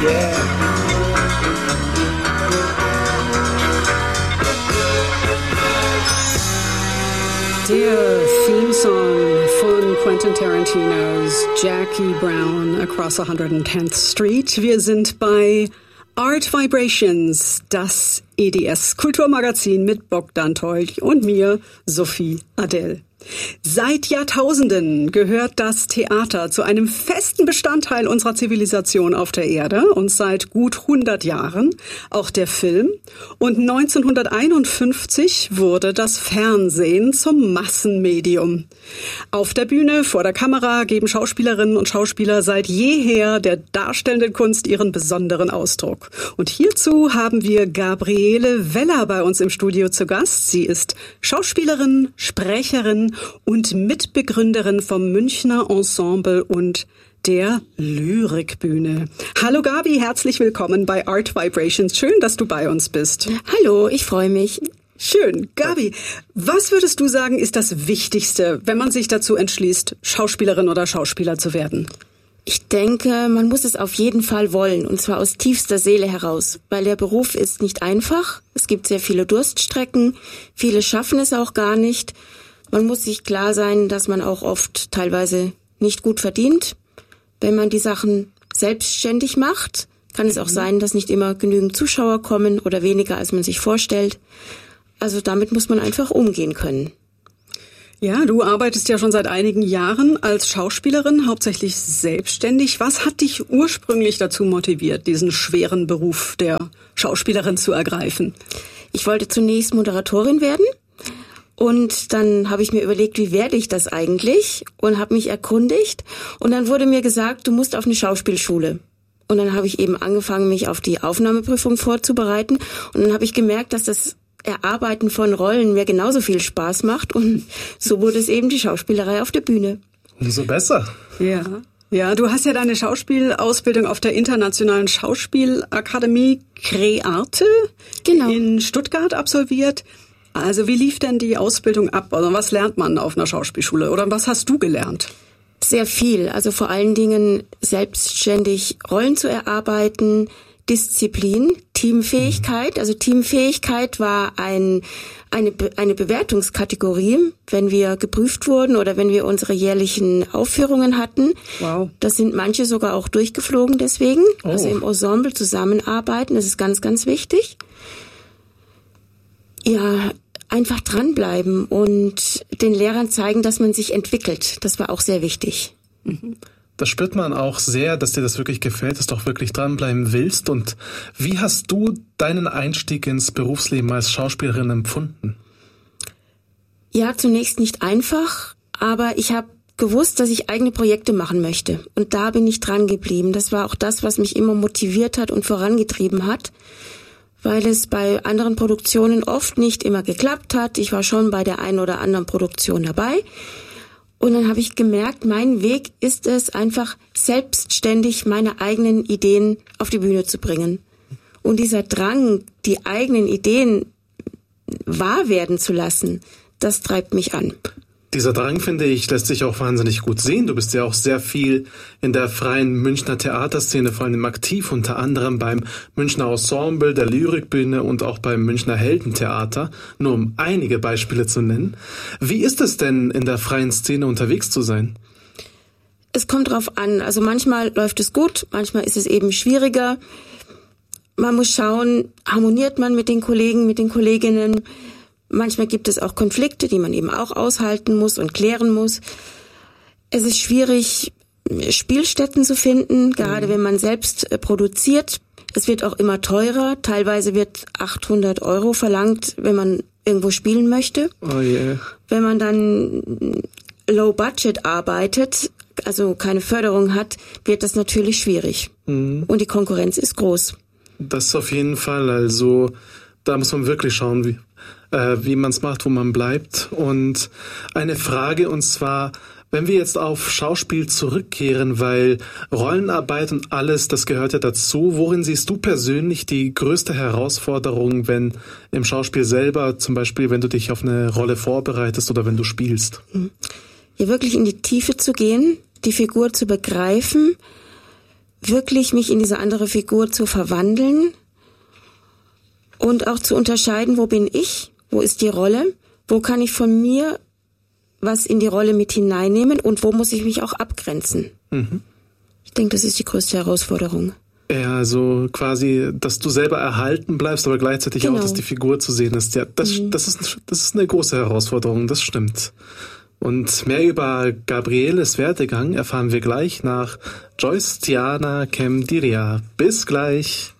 Yeah. Der Theme-Song von Quentin Tarantinos Jackie Brown Across 110th Street. Wir sind bei Art Vibrations, das EDS-Kulturmagazin mit Bogdan Teuch und mir, Sophie Adell. Seit Jahrtausenden gehört das Theater zu einem festen Bestandteil unserer Zivilisation auf der Erde und seit gut 100 Jahren auch der Film. Und 1951 wurde das Fernsehen zum Massenmedium. Auf der Bühne, vor der Kamera geben Schauspielerinnen und Schauspieler seit jeher der darstellenden Kunst ihren besonderen Ausdruck. Und hierzu haben wir Gabriele Weller bei uns im Studio zu Gast. Sie ist Schauspielerin, Sprecherin und Mitbegründerin vom Münchner Ensemble und der Lyrikbühne. Hallo Gabi, herzlich willkommen bei Art Vibrations. Schön, dass du bei uns bist. Hallo, ich freue mich. Schön. Gabi, was würdest du sagen, ist das Wichtigste, wenn man sich dazu entschließt, Schauspielerin oder Schauspieler zu werden? Ich denke, man muss es auf jeden Fall wollen, und zwar aus tiefster Seele heraus, weil der Beruf ist nicht einfach. Es gibt sehr viele Durststrecken, viele schaffen es auch gar nicht. Man muss sich klar sein, dass man auch oft teilweise nicht gut verdient. Wenn man die Sachen selbstständig macht, kann es auch sein, dass nicht immer genügend Zuschauer kommen oder weniger, als man sich vorstellt. Also damit muss man einfach umgehen können. Ja, du arbeitest ja schon seit einigen Jahren als Schauspielerin, hauptsächlich selbstständig. Was hat dich ursprünglich dazu motiviert, diesen schweren Beruf der Schauspielerin zu ergreifen? Ich wollte zunächst Moderatorin werden. Und dann habe ich mir überlegt, wie werde ich das eigentlich? Und habe mich erkundigt. Und dann wurde mir gesagt, du musst auf eine Schauspielschule. Und dann habe ich eben angefangen, mich auf die Aufnahmeprüfung vorzubereiten. Und dann habe ich gemerkt, dass das Erarbeiten von Rollen mir genauso viel Spaß macht. Und so wurde es eben die Schauspielerei auf der Bühne. Umso besser. Ja, du hast ja deine Schauspielausbildung auf der Internationalen Schauspielakademie Crearte in Stuttgart absolviert. Also wie lief denn die Ausbildung ab? Also was lernt man auf einer Schauspielschule? Oder was hast du gelernt? Sehr viel. Also vor allen Dingen selbstständig Rollen zu erarbeiten, Disziplin, Teamfähigkeit. Also Teamfähigkeit war eine Bewertungskategorie, wenn wir geprüft wurden oder wenn wir unsere jährlichen Aufführungen hatten. Wow. Das sind manche sogar auch durchgeflogen deswegen. Oh. Also im Ensemble zusammenarbeiten, das ist ganz, ganz wichtig. Ja, einfach dranbleiben und den Lehrern zeigen, dass man sich entwickelt. Das war auch sehr wichtig. Das spürt man auch sehr, dass dir das wirklich gefällt, dass du auch wirklich dranbleiben willst. Und wie hast du deinen Einstieg ins Berufsleben als Schauspielerin empfunden? Ja, zunächst nicht einfach, aber ich habe gewusst, dass ich eigene Projekte machen möchte. Und da bin ich dran geblieben. Das war auch das, was mich immer motiviert hat und vorangetrieben hat, weil es bei anderen Produktionen oft nicht immer geklappt hat. Ich war schon bei der einen oder anderen Produktion dabei. Und dann habe ich gemerkt, mein Weg ist es, einfach selbstständig meine eigenen Ideen auf die Bühne zu bringen. Und dieser Drang, die eigenen Ideen wahr werden zu lassen, das treibt mich an. Dieser Drang, finde ich, lässt sich auch wahnsinnig gut sehen. Du bist ja auch sehr viel in der freien Münchner Theaterszene vor allem aktiv, unter anderem beim Münchner Ensemble, der Lyrikbühne und auch beim Münchner Heldentheater, nur um einige Beispiele zu nennen. Wie ist es denn, in der freien Szene unterwegs zu sein? Es kommt drauf an. Also manchmal läuft es gut, manchmal ist es eben schwieriger. Man muss schauen, harmoniert man mit den Kollegen, mit den Kolleginnen. Manchmal gibt es auch Konflikte, die man eben auch aushalten muss und klären muss. Es ist schwierig, Spielstätten zu finden, gerade wenn man selbst produziert. Es wird auch immer teurer. Teilweise wird 800 € verlangt, wenn man irgendwo spielen möchte. Oh yeah. Wenn man dann low budget arbeitet, also keine Förderung hat, wird das natürlich schwierig. Und die Konkurrenz ist groß. Das auf jeden Fall. Also da muss man wirklich schauen, wie man es macht, wo man bleibt. Und eine Frage, und zwar, wenn wir jetzt auf Schauspiel zurückkehren, weil Rollenarbeit und alles, das gehört ja dazu, worin siehst du persönlich die größte Herausforderung, wenn im Schauspiel selber, zum Beispiel, wenn du dich auf eine Rolle vorbereitest oder wenn du spielst? Ja, wirklich in die Tiefe zu gehen, die Figur zu begreifen, wirklich mich in diese andere Figur zu verwandeln und auch zu unterscheiden, wo bin ich, wo ist die Rolle, wo kann ich von mir was in die Rolle mit hineinnehmen und wo muss ich mich auch abgrenzen. Mhm. Ich denke, das ist die größte Herausforderung. Ja, also quasi, dass du selber erhalten bleibst, aber gleichzeitig auch, dass die Figur zu sehen ist. Ja, das ist eine große Herausforderung, das stimmt. Und mehr über Gabrieles Werdegang erfahren wir gleich nach Joyce Tiana Kem Diria. Bis gleich.